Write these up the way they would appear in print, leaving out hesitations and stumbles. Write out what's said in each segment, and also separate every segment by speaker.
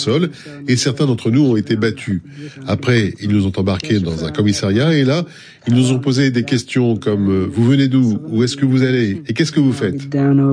Speaker 1: sol et certains d'entre nous ont été battus. Après, ils nous ont embarqués dans un commissariat et là, ils nous ont posé des questions comme « Vous venez d'où ? Où est-ce que vous allez ? Et qu'est-ce que vous faites ?»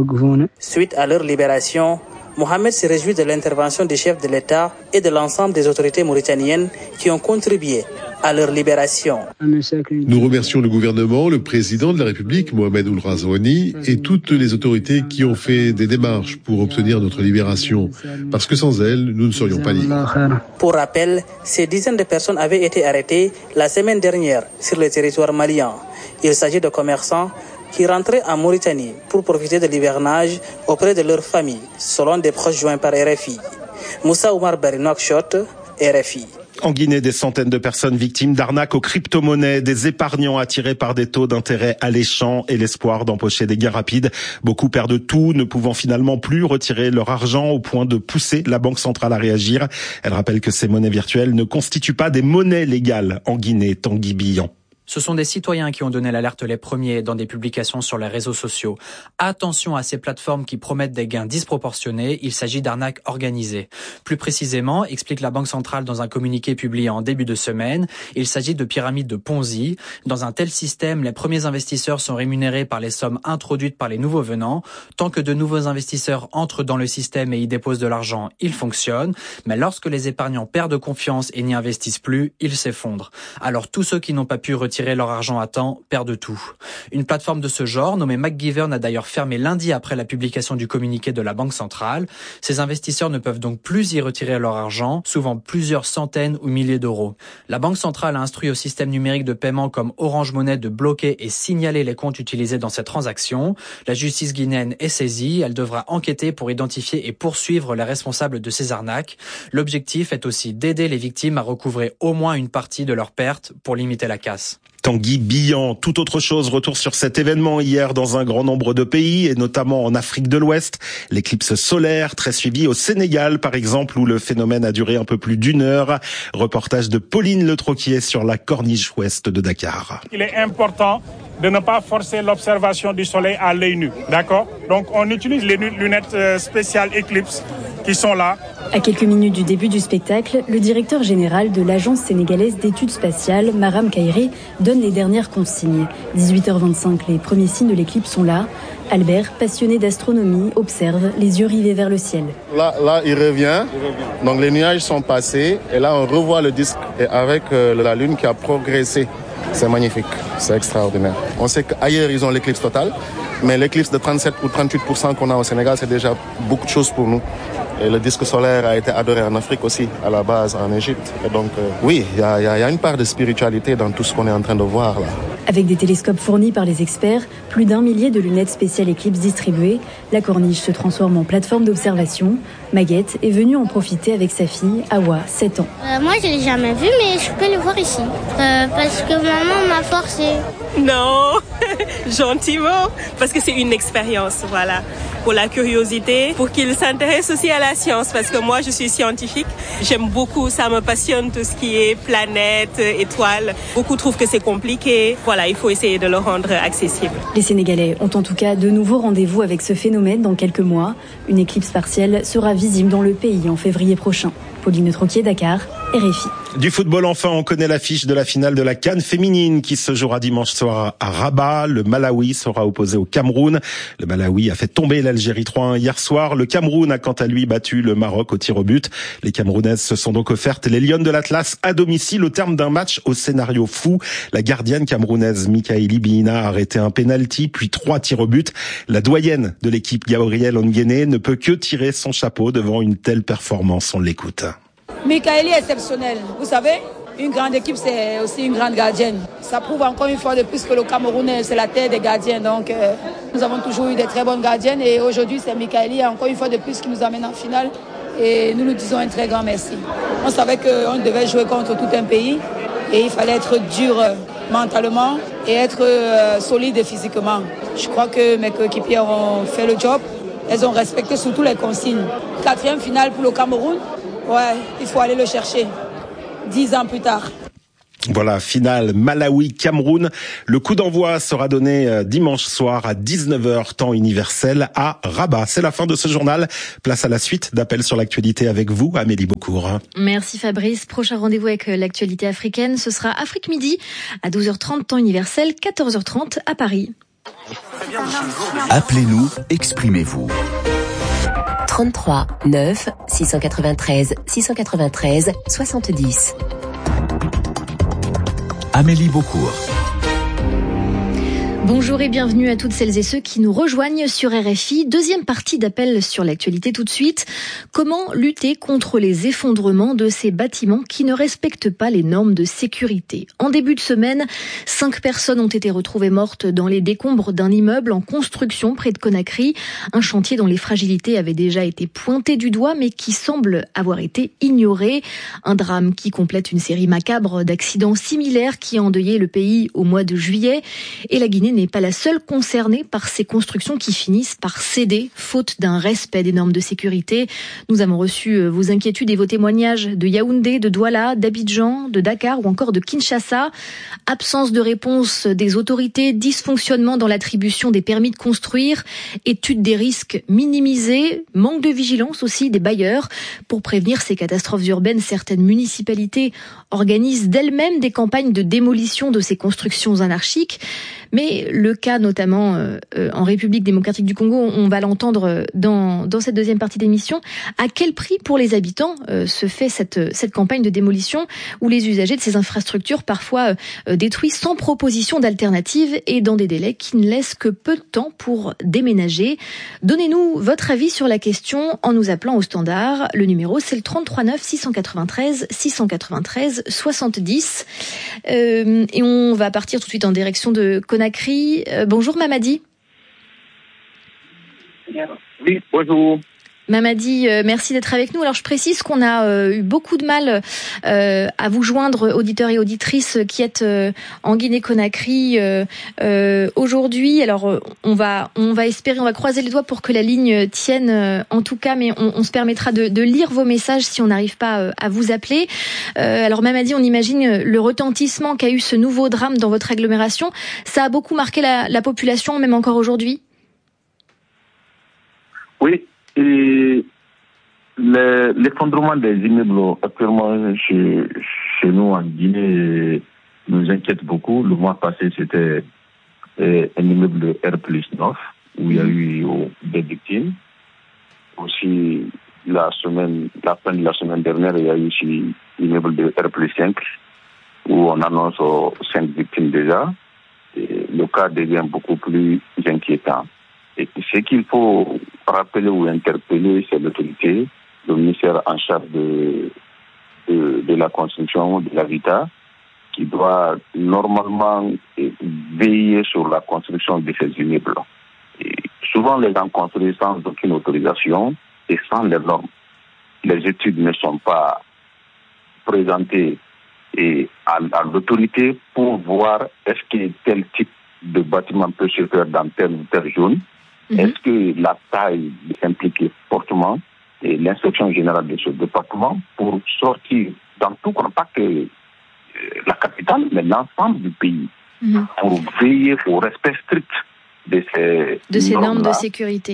Speaker 2: Suite à leur libération, Mohamed se réjouit de l'intervention du chef de l'État et de l'ensemble des autorités mauritaniennes qui ont contribué à leur libération.
Speaker 1: Nous remercions le gouvernement, le président de la République, Mohamed Ould Ghazouani, et toutes les autorités qui ont fait des démarches pour obtenir notre libération, parce que sans elles, nous ne serions pas libres.
Speaker 2: Pour rappel, ces dizaines de personnes avaient été arrêtées la semaine dernière sur le territoire malien. Il s'agit de commerçants qui rentraient en Mauritanie pour profiter de l'hivernage auprès de leur famille, selon des proches joints par RFI. Moussa Oumar Bari Nouakchott, RFI.
Speaker 3: En Guinée, des centaines de personnes victimes d'arnaques aux crypto-monnaies, des épargnants attirés par des taux d'intérêt alléchants et l'espoir d'empocher des gains rapides. Beaucoup perdent tout, ne pouvant finalement plus retirer leur argent au point de pousser la Banque centrale à réagir. Elle rappelle que ces monnaies virtuelles ne constituent pas des monnaies légales en Guinée. Tanguy Billan.
Speaker 4: Ce sont des citoyens qui ont donné l'alerte les premiers dans des publications sur les réseaux sociaux. Attention à ces plateformes qui promettent des gains disproportionnés, il s'agit d'arnaques organisées. Plus précisément, explique la Banque centrale dans un communiqué publié en début de semaine, il s'agit de pyramides de Ponzi. Dans un tel système, les premiers investisseurs sont rémunérés par les sommes introduites par les nouveaux venants. Tant que de nouveaux investisseurs entrent dans le système et y déposent de l'argent, il fonctionne. Mais lorsque les épargnants perdent confiance et n'y investissent plus, ils s'effondrent. Alors tous ceux qui n'ont pas pu retirer leur argent à temps perdent tout. Une plateforme de ce genre, nommée McGivern, a d'ailleurs fermé lundi après la publication du communiqué de la Banque centrale. Ces investisseurs ne peuvent donc plus y retirer leur argent, souvent plusieurs centaines ou milliers d'euros. La Banque centrale a instruit au système numérique de paiement comme Orange Money de bloquer et signaler les comptes utilisés dans ces transactions. La justice guinéenne est saisie, elle devra enquêter pour identifier et poursuivre les responsables de ces arnaques. L'objectif est aussi d'aider les victimes à recouvrer au moins une partie de leurs pertes pour limiter la casse.
Speaker 3: Tanguy Billan. Tout autre chose, retour sur cet événement hier dans un grand nombre de pays et notamment en Afrique de l'Ouest. L'éclipse solaire, très suivie au Sénégal par exemple, où le phénomène a duré un peu plus d'1 heure. Reportage de Pauline Le Troquier sur la corniche ouest de Dakar.
Speaker 5: Il est important de ne pas forcer l'observation du soleil à l'œil nu, d'accord ? Donc on utilise les lunettes spéciales Eclipse qui sont là.
Speaker 6: À quelques minutes du début du spectacle, le directeur général de l'Agence sénégalaise d'études spatiales, Maram Kairé, donne les dernières consignes. 18h25, les premiers signes de l'éclipse sont là. Albert, passionné d'astronomie, observe, les yeux rivés vers le ciel.
Speaker 7: Là, il revient. Donc les nuages sont passés et là on revoit le disque et avec la lune qui a progressé. C'est magnifique, c'est extraordinaire. On sait qu'ailleurs ils ont l'éclipse totale, mais l'éclipse de 37 ou 38% qu'on a au Sénégal, c'est déjà beaucoup de choses pour nous. Et le disque solaire a été adoré en Afrique aussi, à la base en Égypte. Et donc oui, il y a une part de spiritualité dans tout ce qu'on est en train de voir là.
Speaker 6: Avec des télescopes fournis par les experts, plus d'1 millier de lunettes spéciales Eclipse distribuées, la corniche se transforme en plateforme d'observation. Maguette est venue en profiter avec sa fille, Awa, 7 ans.
Speaker 8: Moi, je ne l'ai jamais vu, mais je peux le voir ici. Parce que maman m'a forcé.
Speaker 9: Non, gentiment, parce que c'est une expérience, voilà. Pour la curiosité, pour qu'ils s'intéressent aussi à la science, parce que moi je suis scientifique, j'aime beaucoup, ça me passionne tout ce qui est planètes, étoiles. Beaucoup trouvent que c'est compliqué, voilà, il faut essayer de le rendre accessible.
Speaker 6: Les Sénégalais ont en tout cas de nouveaux rendez-vous avec ce phénomène dans quelques mois. Une éclipse partielle sera visible dans le pays en février prochain. Pauline Troquier, Dakar, RFI.
Speaker 3: Du football enfin, on connaît l'affiche de la finale de la CAN féminine qui se jouera dimanche soir à Rabat. Le Malawi sera opposé au Cameroun. Le Malawi a fait tomber l'Algérie 3-1 hier soir. Le Cameroun a quant à lui battu le Maroc au tir au but. Les Camerounaises se sont donc offertes les Lionnes de l'Atlas à domicile au terme d'un match au scénario fou. La gardienne camerounaise Mikaeli Biina a arrêté un penalty puis 3 tirs au but. La doyenne de l'équipe Gabrielle Onguéné ne peut que tirer son chapeau devant une telle performance. On l'écoute.
Speaker 10: Mikaeli est exceptionnel. Vous savez, une grande équipe, c'est aussi une grande gardienne. Ça prouve encore une fois de plus que le Cameroun, c'est la terre des gardiens. Donc, nous avons toujours eu des très bonnes gardiennes. Et aujourd'hui, c'est Mikaeli, encore une fois de plus, qui nous amène en finale. Et nous disons un très grand merci. On savait qu'on devait jouer contre tout un pays. Et il fallait être dur mentalement et être solide physiquement. Je crois que mes coéquipiers ont fait le job. Elles ont respecté surtout les consignes. 4e finale pour le Cameroun. Ouais, il faut aller le chercher 10 ans plus tard.
Speaker 3: Voilà, finale Malawi-Cameroun. Le coup d'envoi sera donné dimanche soir à 19h, temps universel, à Rabat. C'est la fin de ce journal. Place à la suite d'Appel sur l'actualité avec vous, Amélie Beaucourt.
Speaker 6: Merci Fabrice. Prochain rendez-vous avec l'actualité africaine, ce sera Afrique Midi à 12h30, temps universel, 14h30 à Paris.
Speaker 11: Appelez-nous, exprimez-vous.
Speaker 12: 33 9 693 693 70.
Speaker 11: Amélie Beaucourt.
Speaker 6: Bonjour et bienvenue à toutes celles et ceux qui nous rejoignent sur RFI. Deuxième partie d'Appel sur l'actualité tout de suite. Comment lutter contre les effondrements de ces bâtiments qui ne respectent pas les normes de sécurité? En début de semaine, 5 personnes ont été retrouvées mortes dans les décombres d'un immeuble en construction près de Conakry. Un chantier dont les fragilités avaient déjà été pointées du doigt mais qui semble avoir été ignoré. Un drame qui complète une série macabre d'accidents similaires qui a endeuillé le pays au mois de juillet. Et la Guinée n'est pas la seule concernée par ces constructions qui finissent par céder, faute d'un respect des normes de sécurité. Nous avons reçu vos inquiétudes et vos témoignages de Yaoundé, de Douala, d'Abidjan, de Dakar ou encore de Kinshasa. Absence de réponse des autorités, dysfonctionnement dans l'attribution des permis de construire, étude des risques minimisée, manque de vigilance aussi des bailleurs. Pour prévenir ces catastrophes urbaines, certaines municipalités organisent d'elles-mêmes des campagnes de démolition de ces constructions anarchiques. Mais le cas notamment en République démocratique du Congo, on va l'entendre dans cette deuxième partie d'émission. À quel prix pour les habitants se fait cette campagne de démolition où les usagers de ces infrastructures parfois détruits sans proposition d'alternative et dans des délais qui ne laissent que peu de temps pour déménager? Donnez-nous votre avis sur la question en nous appelant au standard. Le numéro c'est le 33 9 693 693 70. Et on va partir tout de suite en direction de Conakry. Bonjour Mamadi.
Speaker 13: Oui, bonjour.
Speaker 6: Mamadi, merci d'être avec nous. Alors je précise qu'on a eu beaucoup de mal à vous joindre, auditeurs et auditrices qui êtes en Guinée-Conakry aujourd'hui. Alors on va espérer, on va croiser les doigts pour que la ligne tienne en tout cas, mais on se permettra de lire vos messages si on n'arrive pas à vous appeler. Alors Mamadi, on imagine le retentissement qu'a eu ce nouveau drame dans votre agglomération. Ça a beaucoup marqué la population, même encore aujourd'hui?
Speaker 13: Oui. Et l'effondrement des immeubles actuellement chez nous en Guinée nous inquiète beaucoup. Le mois passé, c'était un immeuble de R+9 où il y a eu des victimes. Aussi, la fin de la semaine dernière, il y a eu aussi l'immeuble de R+5 où on annonce 5 victimes déjà. Et le cas devient beaucoup plus inquiétant. Et ce qu'il faut rappeler ou interpeller, c'est l'autorité, le ministère en charge de la construction, de l'habitat, qui doit normalement veiller sur la construction de ces immeubles. Et souvent, les gens construisent sans aucune autorisation et sans les normes. Les études ne sont pas présentées à l'autorité pour voir est-ce que tel type de bâtiment peut se faire dans telle ou telle zone. Est-ce que la taille implique fortement l'inspection générale de ce département pour sortir dans tout, pas que la capitale, mais l'ensemble du pays, pour veiller au respect strict de ces
Speaker 6: normes de sécurité.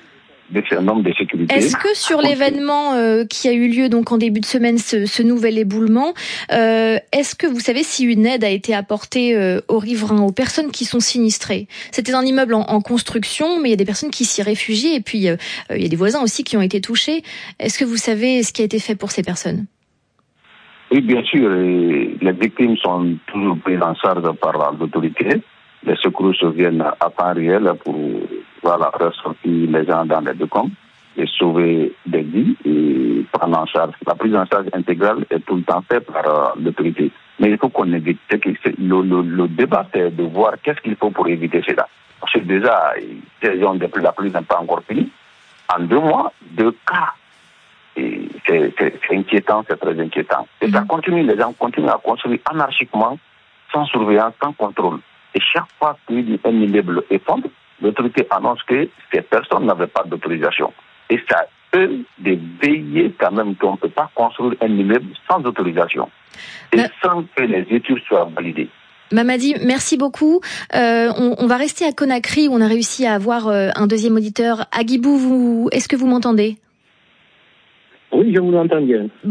Speaker 6: Est-ce que sur l'événement qui a eu lieu donc en début de semaine, ce nouvel éboulement, est-ce que vous savez si une aide a été apportée aux riverains, aux personnes qui sont sinistrées? C'était un immeuble en construction, mais il y a des personnes qui s'y réfugient et puis il y a des voisins aussi qui ont été touchés. Est-ce que vous savez ce qui a été fait pour ces personnes?
Speaker 13: Oui, bien sûr. Les victimes sont toujours prises en charge par l'autorité. Les secours viennent à temps réel pour ressortir les gens dans les décombres et sauver des vies et prendre en charge. La prise en charge intégrale est tout le temps faite par l'autorité. Mais il faut qu'on évite. Le débat, c'est de voir qu'est-ce qu'il faut pour éviter cela. Parce que déjà, la pluie n'est pas encore finie. En 2 mois, 2 cas. Et c'est inquiétant, c'est très inquiétant. Et ça continue, les gens continuent à construire anarchiquement, sans surveillance, sans contrôle. Et chaque fois qu'un immeuble effondre, l'autorité annonce que ces personnes n'avaient pas d'autorisation. Et ça eux de veiller quand même qu'on ne peut pas construire un immeuble sans autorisation et sans que les études soient validées.
Speaker 14: Mamadi, merci beaucoup. On va rester à Conakry où on a réussi à avoir un deuxième auditeur. Agibou, est-ce que vous m'entendez ?
Speaker 15: Oui, je vous entends bien.